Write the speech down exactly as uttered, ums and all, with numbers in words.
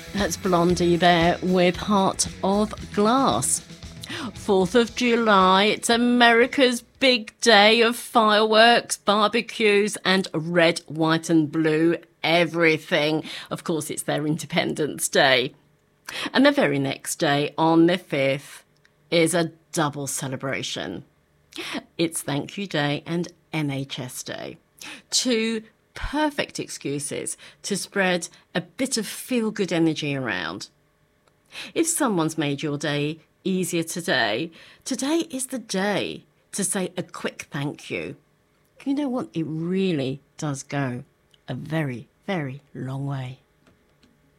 That's Blondie there with Heart of Glass. fourth of July, it's America's big day of fireworks, barbecues and red, white and blue everything. Of course, it's their Independence Day. And the very next day, on the fifth, is a double celebration. It's Thank You Day and N H S Day. Two perfect excuses to spread a bit of feel-good energy around. If someone's made your day easier today, today is the day to say a quick thank you. You know what? It really does go a very, very long way.